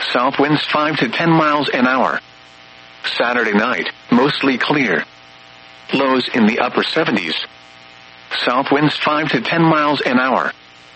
South winds 5 to 10 miles an hour. Saturday night, mostly clear. Lows in the upper 70s. South winds 5 to 10 miles an hour.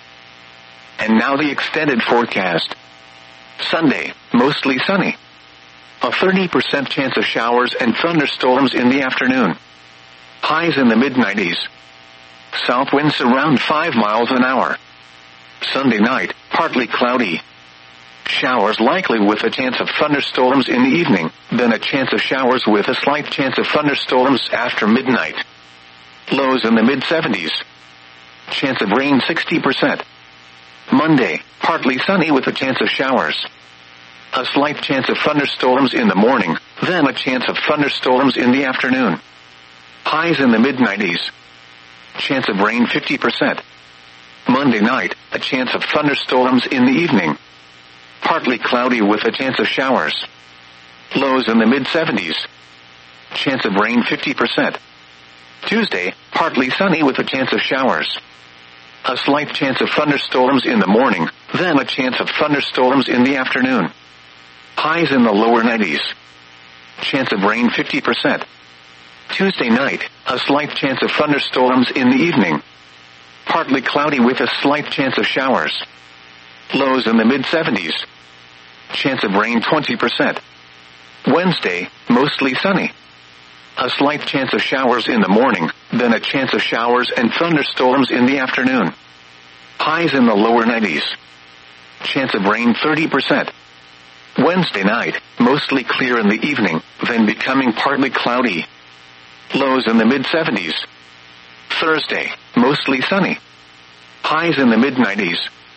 And now the extended forecast. Sunday, mostly sunny. A 30% chance of showers and thunderstorms in the afternoon. Highs in the mid-90s. South winds around 5 miles an hour. Sunday night, partly cloudy. Showers likely with a chance of thunderstorms in the evening, then a chance of showers with a slight chance of thunderstorms after midnight. Lows in the mid-70s. Chance of rain 60%. Monday, partly sunny with a chance of showers. A slight chance of thunderstorms in the morning, then a chance of thunderstorms in the afternoon. Highs in the mid-90s. Chance of rain 50%. Monday night, a chance of thunderstorms in the evening. Partly cloudy with a chance of showers. Lows in the mid-70s. Chance of rain 50%. Tuesday, partly sunny with a chance of showers. A slight chance of thunderstorms in the morning, then a chance of thunderstorms in the afternoon. Highs in the lower 90s. Chance of rain 50%. Tuesday night, a slight chance of thunderstorms in the evening. Partly cloudy with a slight chance of showers. Lows in the mid-70s. Chance of rain 20%. Wednesday, mostly sunny. A slight chance of showers in the morning, then a chance of showers and thunderstorms in the afternoon. Highs in the lower 90s. Chance of rain 30%. Wednesday night, mostly clear in the evening, then becoming partly cloudy. Lows in the mid-70s. Thursday, mostly sunny. Highs in the mid-90s.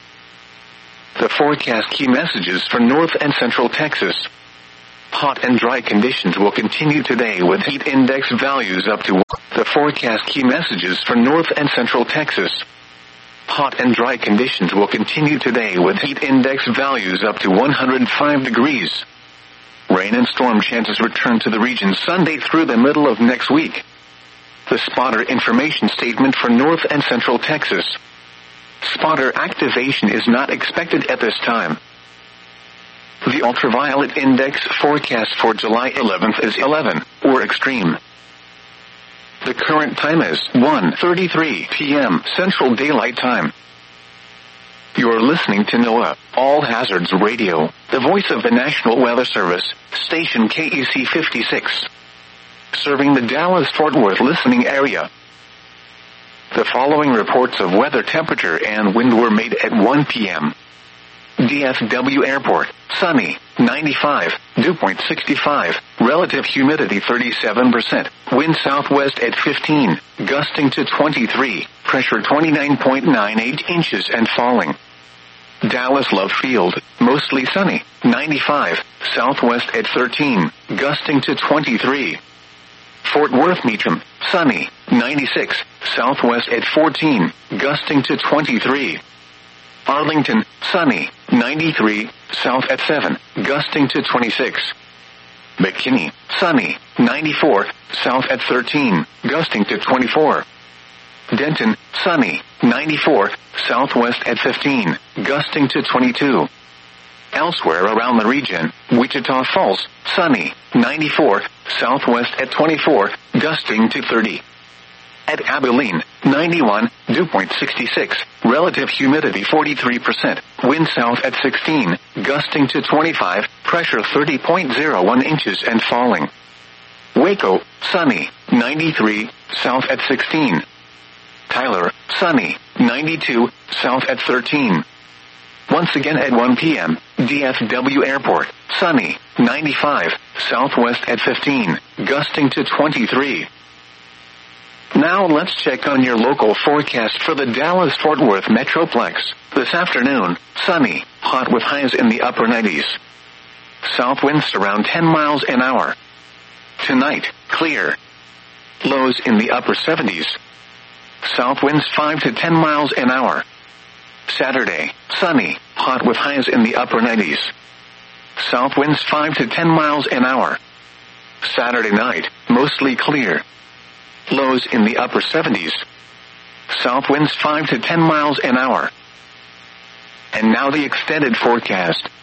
The forecast key messages for North and Central Texas. Hot and dry conditions will continue today with heat index values up to 1. The forecast key messages for North and Central Texas. Hot and dry conditions will continue today with heat index values up to 105 degrees. Rain and storm chances return to the region Sunday through the middle of next week. The spotter information statement for North and Central Texas. Spotter activation is not expected at this time. The ultraviolet index forecast for July 11th is 11, or extreme. The current time is 1:33 p.m. Central Daylight Time. You're listening to NOAA, All Hazards Radio, the voice of the National Weather Service, station KEC 56. Serving the Dallas-Fort Worth listening area. The following reports of weather temperature and wind were made at 1 p.m. DFW Airport, sunny, 95, dew point 65, relative humidity 37%, wind southwest at 15, gusting to 23, pressure 29.98 inches and falling. Dallas Love Field, mostly sunny, 95, southwest at 13, gusting to 23. Fort Worth Meacham, sunny, 96, southwest at 14, gusting to 23. Arlington, sunny, 93, south at 7, gusting to 26. McKinney, sunny, 94, south at 13, gusting to 24. Denton, sunny, 94, southwest at 15, gusting to 22. Elsewhere around the region, Wichita Falls, sunny, 94, southwest at 24, gusting to 30. At Abilene, 91, dew point 66, relative humidity 43%, wind south at 16, gusting to 25, pressure 30.01 inches and falling. Waco, sunny, 93, south at 16. Tyler, sunny, 92, south at 13. Once again at 1 p.m., DFW Airport, sunny, 95, southwest at 15, gusting to 23. Now let's check on your local forecast for the Dallas-Fort Worth Metroplex. This afternoon, sunny, hot with highs in the upper 90s. South winds around 10 miles an hour. Tonight, clear. Lows in the upper 70s. South winds 5 to 10 miles an hour. Saturday, sunny, hot with highs in the upper 90s. South winds 5 to 10 miles an hour. Saturday night, mostly clear. Lows in the upper 70s. South winds 5 to 10 miles an hour. And now the extended forecast.